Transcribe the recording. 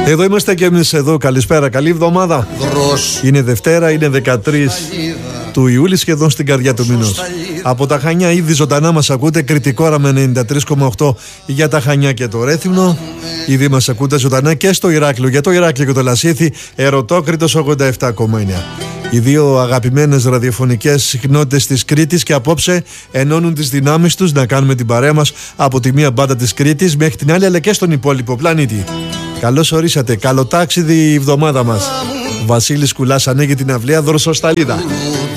Εδώ είμαστε και εμείς εδώ. Καλησπέρα, καλή εβδομάδα. Είναι Δευτέρα, είναι 13 του Ιούλη, σχεδόν στην καρδιά του μηνός. Από τα Χανιά ήδη ζωντανά μας ακούτε. Κρητικόρα με 93,8 για τα Χανιά και το Ρέθυμνο. Ήδη μας ακούτε ζωντανά και στο Ηράκλειο. Για το Ηράκλειο και το Λασίθι, Ερωτόκριτος 87,9. Οι δύο αγαπημένες ραδιοφωνικές συχνότητες της Κρήτης και απόψε ενώνουν τις δυνάμεις τους να κάνουμε την παρέα μας από τη μία μπάντα της Κρήτης μέχρι την άλλη, αλλά και στον υπόλοιπο πλανήτη. Καλώς ορίσατε, καλοτάξιδη η εβδομάδα μας. Βασίλης Κουλάς ανοίγει την αυλαία Δροσοσταλίδα.